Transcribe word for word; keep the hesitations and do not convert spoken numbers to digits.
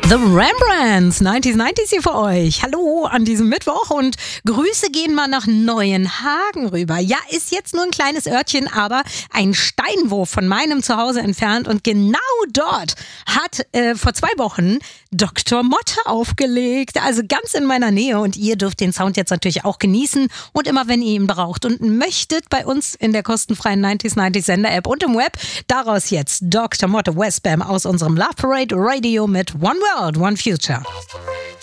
The Rembrandts, neunziger neunziger hier für euch. Hallo an diesem Mittwoch und Grüße gehen mal nach Neuenhagen rüber. Ja, ist jetzt nur ein kleines Örtchen, aber ein Steinwurf von meinem Zuhause entfernt. Und genau dort hat äh, vor zwei Wochen Doktor Motte aufgelegt. Also ganz in meiner Nähe. Und ihr dürft den Sound jetzt natürlich auch genießen. Und immer, wenn ihr ihn braucht und möchtet, bei uns in der kostenfreien neunziger neunzig Sender-App und im Web. Daraus jetzt Doktor Motte Westbam aus unserem Love Parade Radio mit One World, One Future.